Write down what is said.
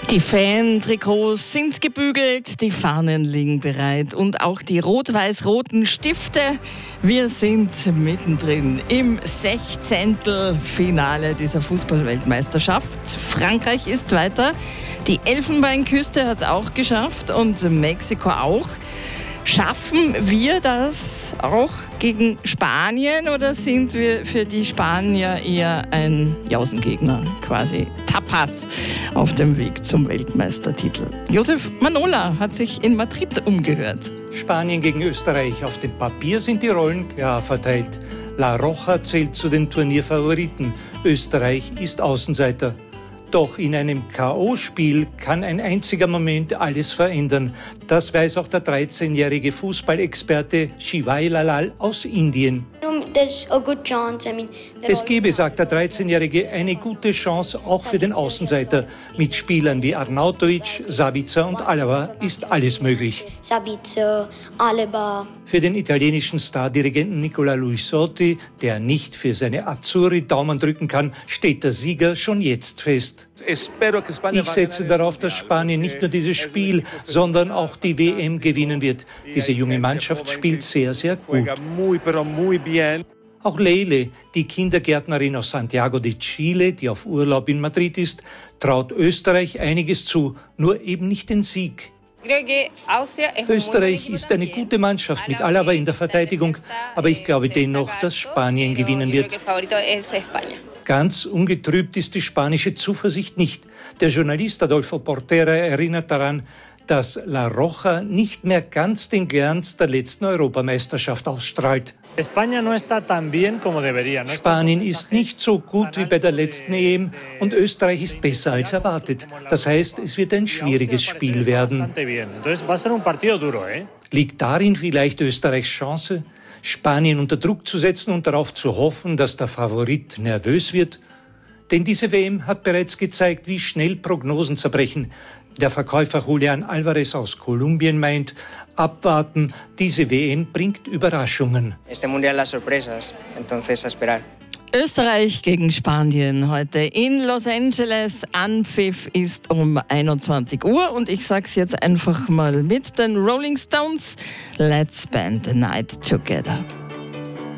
Die Fan-Trikots sind gebügelt, die Fahnen liegen bereit und auch die rot-weiß-roten Stifte. Wir sind mittendrin im 16. Finale dieser Fußball-Weltmeisterschaft. Frankreich ist weiter, die Elfenbeinküste hat es auch geschafft und Mexiko auch. Schaffen wir das auch gegen Spanien oder sind wir für die Spanier eher ein Jausengegner, quasi Tapas auf dem Weg zum Weltmeistertitel? Josef Manola hat sich in Madrid umgehört. Spanien gegen Österreich. Auf dem Papier sind die Rollen klar verteilt. La Roja zählt zu den Turnierfavoriten. Österreich ist Außenseiter. Doch in einem K.O.-Spiel kann ein einziger Moment alles verändern. Das weiß auch der 13-jährige Fußballexperte Shivai Lalal aus Indien. Es gebe, sagt der 13-Jährige, eine gute Chance auch für den Außenseiter. Mit Spielern wie Arnautovic, Sabitzer und Alaba ist alles möglich. Für den italienischen Stardirigenten Nicola Luisotti, der nicht für seine Azzurri Daumen drücken kann, steht der Sieger schon jetzt fest. Ich setze darauf, dass Spanien nicht nur dieses Spiel, sondern auch die WM gewinnen wird. Diese junge Mannschaft spielt sehr, sehr gut. Auch Leile, die Kindergärtnerin aus Santiago de Chile, die auf Urlaub in Madrid ist, traut Österreich einiges zu, nur eben nicht den Sieg. Österreich ist eine gute Mannschaft mit Alaba in der Verteidigung, aber ich glaube dennoch, dass Spanien gewinnen wird. Ganz ungetrübt ist die spanische Zuversicht nicht. Der Journalist Adolfo Portera erinnert daran, dass La Roja nicht mehr ganz den Glanz der letzten Europameisterschaft ausstrahlt. Spanien ist nicht so gut wie bei der letzten EM und Österreich ist besser als erwartet. Das heißt, es wird ein schwieriges Spiel werden. Liegt darin vielleicht Österreichs Chance, Spanien unter Druck zu setzen und darauf zu hoffen, dass der Favorit nervös wird? Denn diese WM hat bereits gezeigt, wie schnell Prognosen zerbrechen. Der Verkäufer Julian Alvarez aus Kolumbien meint, abwarten, diese WM bringt Überraschungen. Österreich gegen Spanien heute in Los Angeles. Anpfiff ist um 21 Uhr und ich sag's jetzt einfach mal mit den Rolling Stones. Let's spend the night together.